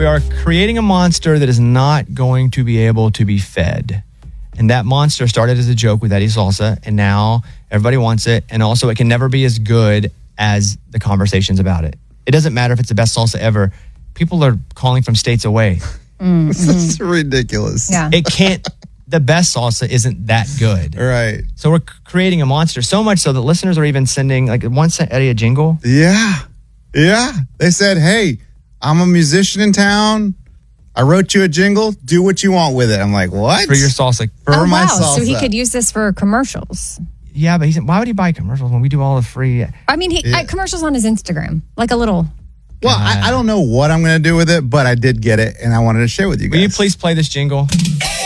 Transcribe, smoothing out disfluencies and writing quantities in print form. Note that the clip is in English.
We are creating a monster that is not going to be able to be fed. And that monster started as a joke with Eddie Salsa, and now everybody wants it. And also, it can never be as good as the conversations about it. It doesn't matter if it's the best salsa ever. People are calling from states away. This is ridiculous. Yeah. It can't, the best salsa isn't that good. Right. So we're creating a monster, so much so that listeners are even sending, like, once sent Eddie a jingle. Yeah. Yeah. They said, hey, I'm a musician in town. I wrote you a jingle. Do what you want with it. I'm like, what? For your salsa. For my salsa. So he could use this for commercials. Yeah, but he said, why would he buy commercials when we do all the free? I mean, commercials on his Instagram, like a little. Well, I don't know what I'm going to do with it, but I did get it, and I wanted to share with you guys. Will you please play this jingle?